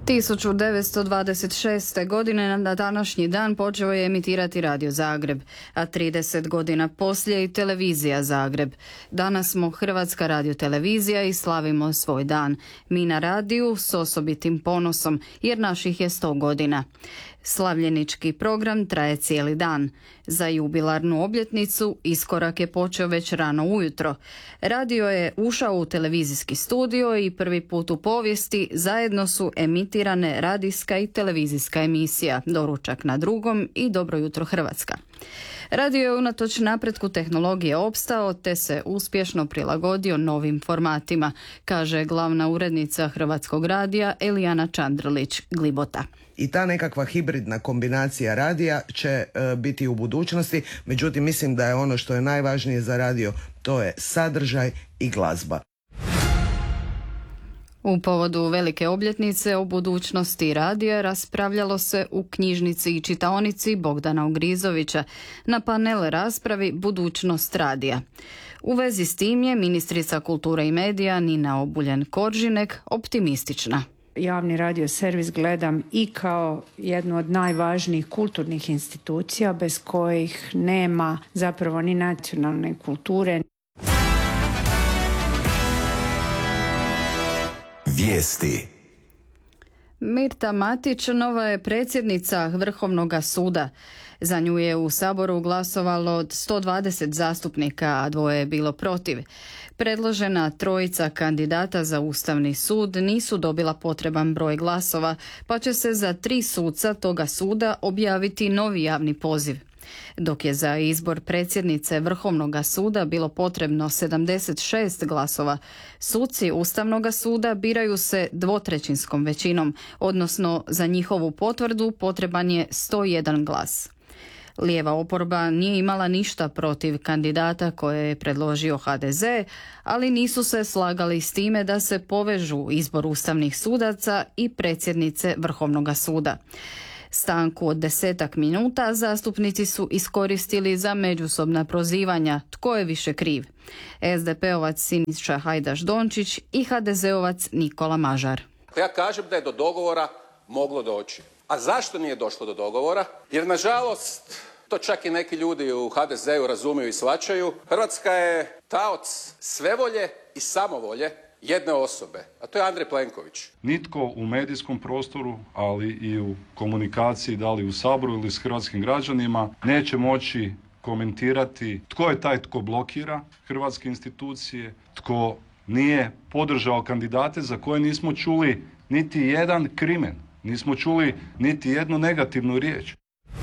1926. godine na današnji dan počeo je emitirati Radio Zagreb, a 30 godina poslije i Televizija Zagreb. Danas smo Hrvatska radiotelevizija i slavimo svoj dan. Mi na radiju s osobitim ponosom, jer naših je 100 godina. Slavljenički program traje cijeli dan. Za jubilarnu obljetnicu iskorak je počeo već rano ujutro. Radio je ušao u televizijski studio i prvi put u povijesti zajedno su emitirane radijska i televizijska emisija Doručak na drugom i Dobro jutro Hrvatska. Radio je unatoč napretku tehnologije opstao te se uspješno prilagodio novim formatima, kaže glavna urednica Hrvatskog radija Elijana Čandrlić-Glibota. I ta nekakva hibridna kombinacija radija će biti u budućnosti, međutim mislim da je ono što je najvažnije za radio, to je sadržaj i glazba. U povodu velike obljetnice o budućnosti radija raspravljalo se u knjižnici i čitaonici Bogdana Ugrizovića na panel raspravi Budućnost radija. U vezi s tim je ministrica kulture i medija Nina Obuljen-Koržinek optimistična. Javni radio servis gledam i kao jednu od najvažnijih kulturnih institucija bez kojih nema zapravo ni nacionalne kulture. Vijesti. Mirta Matić nova je predsjednica Vrhovnog suda. Za nju je u Saboru glasovalo od 120 zastupnika, a 2 je bilo protiv. Predložena trojica kandidata za Ustavni sud nisu dobila potreban broj glasova, pa će se za 3 suca toga suda objaviti novi javni poziv. Dok je za izbor predsjednice Vrhovnog suda bilo potrebno 76 glasova, suci Ustavnog suda biraju se 2/3 većinom, odnosno za njihovu potvrdu potreban je 101 glas. Lijeva oporba nije imala ništa protiv kandidata koje je predložio HDZ, ali nisu se slagali s time da se povežu izbor ustavnih sudaca i predsjednice Vrhovnog suda. Stanku od 10 minuta zastupnici su iskoristili za međusobna prozivanja tko je više kriv. SDP-ovac Siniša Hajdaš-Dončić i HDZ-ovac Nikola Mažar. Ja kažem da je do dogovora moglo doći. A zašto nije došlo do dogovora? Jer nažalost, to čak i neki ljudi u HDZ-u razumiju i shvaćaju, Hrvatska je taoc svevolje i samovolje jedne osobe, a to je Andrej Plenković. Nitko u medijskom prostoru, ali i u komunikaciji, da li u Saboru ili s hrvatskim građanima, neće moći komentirati tko je taj tko blokira hrvatske institucije, tko nije podržao kandidate za koje nismo čuli niti jedan krimen, nismo čuli niti jednu negativnu riječ.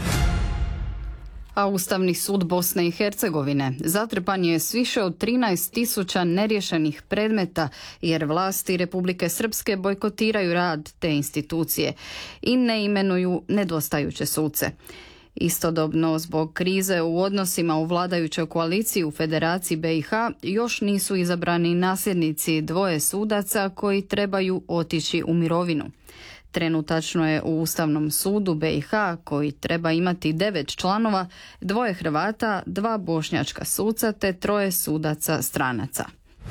A Ustavni sud Bosne i Hercegovine zatrpan je s više od 13.000 neriješenih predmeta jer vlasti Republike Srpske bojkotiraju rad te institucije i ne imenuju nedostajuće suce. Istodobno, zbog krize u odnosima u vladajućoj koaliciji u Federaciji BiH još nisu izabrani nasljednici 2 sudaca koji trebaju otići u mirovinu. Trenutačno je u Ustavnom sudu BiH, koji treba imati 9 članova, 2 Hrvata, 2 bošnjačka suca te 3 sudaca stranaca.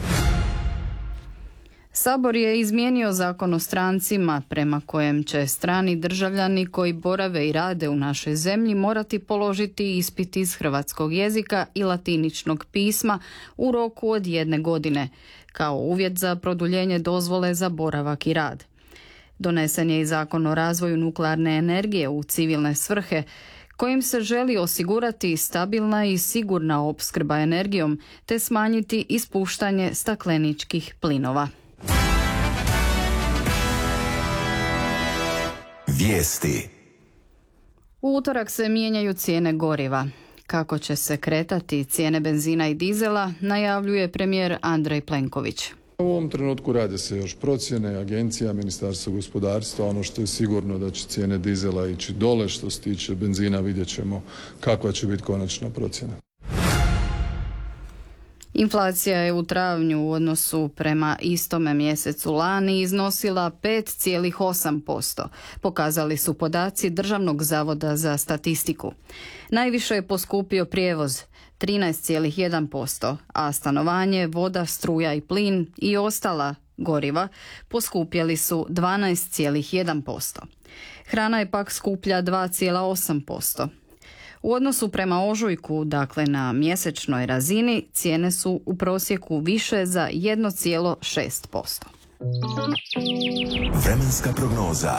Sabor je izmijenio zakon o strancima prema kojem će strani državljani koji borave i rade u našoj zemlji morati položiti ispit iz hrvatskog jezika i latiničnog pisma u roku od 1 godine, kao uvjet za produljenje dozvole za boravak i rad. Donesen je i zakon o razvoju nuklearne energije u civilne svrhe, kojim se želi osigurati stabilna i sigurna opskrba energijom te smanjiti ispuštanje stakleničkih plinova. Vijesti. U utorak se mijenjaju cijene goriva. Kako će se kretati cijene benzina i dizela, najavljuje premijer Andrej Plenković. U ovom trenutku rade se još procjene agencija, Ministarstva gospodarstva. Ono što je sigurno da će cijene dizela ići dole, što se tiče benzina vidjet ćemo kakva će biti konačna procjena. Inflacija je u travnju u odnosu prema istome mjesecu lani iznosila 5,8%. Pokazali su podaci Državnog zavoda za statistiku. Najviše je poskupio prijevoz 13,1%, a stanovanje, voda, struja i plin i ostala goriva poskupjeli su 12,1%. Hrana je pak skuplja 2,8%. U odnosu prema ožujku, dakle na mjesečnoj razini, cijene su u prosjeku više za 1,6%. Vremenska prognoza.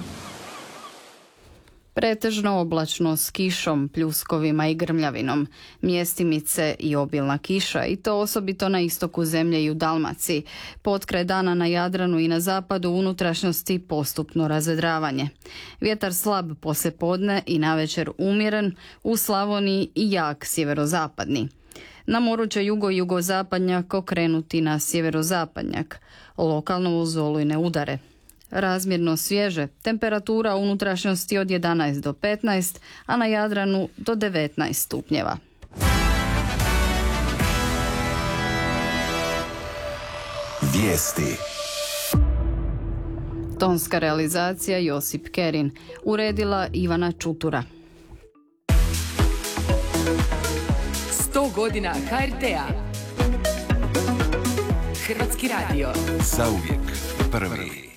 Pretežno oblačno s kišom, pljuskovima i grmljavinom, mjestimice i obilna kiša, i to osobito na istoku zemlje i u Dalmaciji. Potkraj dana na Jadranu i na zapadu unutrašnjosti postupno razvedravanje. Vjetar slab poslijepodne i navečer umjeren, u Slavoniji i jak sjeverozapadni. Na moru će jugozapadnjak okrenuti na sjeverozapadnjak, lokalno uz olujne udare. Razmjerno svježe, temperatura u unutrašnjosti od 11 do 15, a na Jadranu do 19 stupnjeva. Vijesti. Tonska realizacija Josip Kerin, uredila Ivana Čutura. 100 godina HRT-a. Hrvatski radio. Zauvijek prvi.